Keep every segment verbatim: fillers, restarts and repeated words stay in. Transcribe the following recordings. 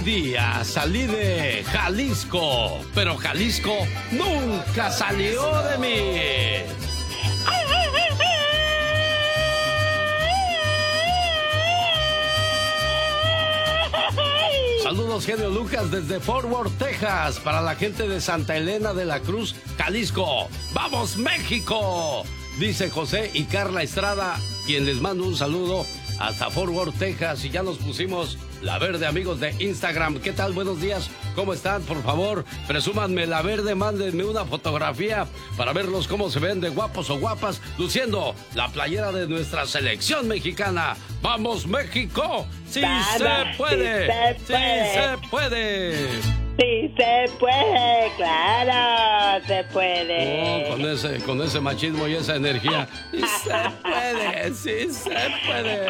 día salí de Jalisco, pero Jalisco nunca salió de mí. Saludos, genio Lucas, desde Fort Worth, Texas, para la gente de Santa Elena de la Cruz, Jalisco. ¡Vamos, México! Dice José y Carla Estrada, quien les mando un saludo hasta Fort Worth, Texas. Y ya nos pusimos La Verde, amigos de Instagram. ¿Qué tal? Buenos días. ¿Cómo están? Por favor, presúmanme La Verde, mándenme una fotografía para verlos cómo se ven de guapos o guapas, luciendo la playera de nuestra selección mexicana. ¡Vamos, México! ¡Sí se puede! ¡Sí se puede! Sí se puede, claro, se puede. Oh, con ese, con ese machismo y esa energía. Sí se puede, sí se puede.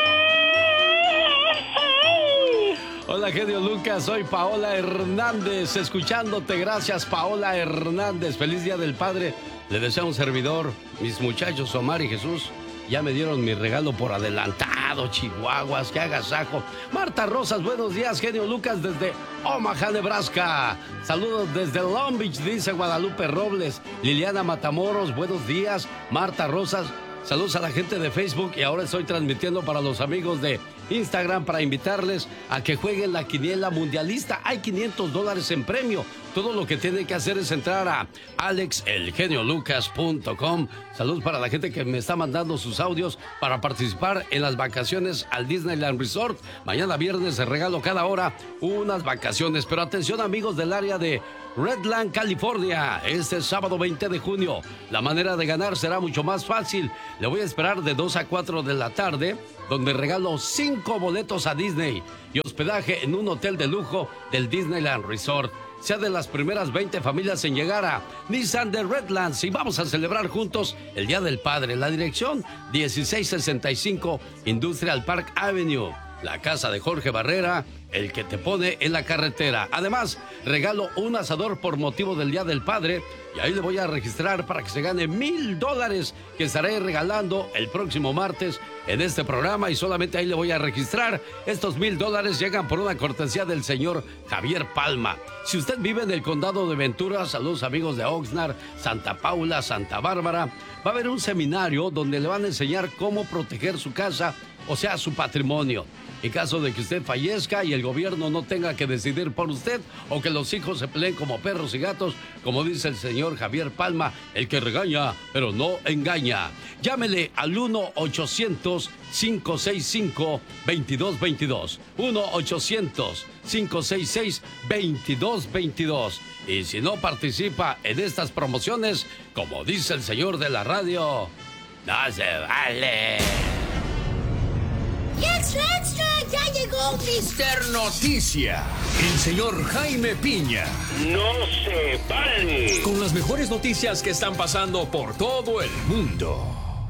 Hola, genio Lucas, soy Paola Hernández, escuchándote. Gracias, Paola Hernández. Feliz Día del Padre. Le deseo a un servidor, mis muchachos Omar y Jesús. Ya me dieron mi regalo por adelantado, chihuahuas, qué agasajo. Marta Rosas, buenos días, genio Lucas, desde Omaha, Nebraska. Saludos desde Long Beach, dice Guadalupe Robles. Liliana Matamoros, buenos días. Marta Rosas, saludos a la gente de Facebook. Y ahora estoy transmitiendo para los amigos de Instagram para invitarles a que jueguen la quiniela mundialista. Hay quinientos dólares en premio. Todo lo que tienen que hacer es entrar a alex el genio lucas punto com. Saludos para la gente que me está mandando sus audios para participar en las vacaciones al Disneyland Resort. Mañana viernes se regalo cada hora unas vacaciones. Pero atención, amigos del área de Redland, California. Este sábado veinte de junio, la manera de ganar será mucho más fácil. Le voy a esperar de dos a cuatro de la tarde, donde regalo cinco boletos a Disney y hospedaje en un hotel de lujo del Disneyland Resort. Sea de las primeras veinte familias en llegar a Nissan de Redlands y vamos a celebrar juntos el Día del Padre. La dirección dieciséis sesenta y cinco Industrial Park Avenue, la casa de Jorge Barrera, el que te pone en la carretera. Además, regalo un asador por motivo del Día del Padre y ahí le voy a registrar para que se gane mil dólares que estaré regalando el próximo martes en este programa, y solamente ahí le voy a registrar. Estos mil dólares llegan por una cortesía del señor Javier Palma. Si usted vive en el condado de Ventura, saludos amigos de Oxnard, Santa Paula, Santa Bárbara, va a haber un seminario donde le van a enseñar cómo proteger su casa, o sea, su patrimonio. En caso de que usted fallezca y el gobierno no tenga que decidir por usted, o que los hijos se peleen como perros y gatos, como dice el señor Javier Palma, el que regaña, pero no engaña. Llámele al uno ochocientos cinco seis cinco veintidós veintidós. uno ochocientos cinco seis seis veintidós veintidós. Y si no participa en estas promociones, como dice el señor de la radio, no se vale. ¡Extra, extra! ¡Ya llegó mister Noticia! El señor Jaime Piña. ¡No se vale! Con las mejores noticias que están pasando por todo el mundo.